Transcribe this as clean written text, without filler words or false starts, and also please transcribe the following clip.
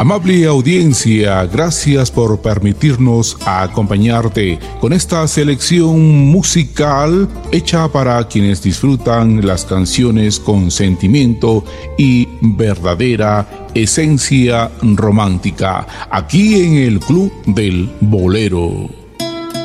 Amable audiencia, gracias por permitirnos acompañarte con esta selección musical hecha para quienes disfrutan las canciones con sentimiento y verdadera esencia romántica, aquí en el Club del Bolero.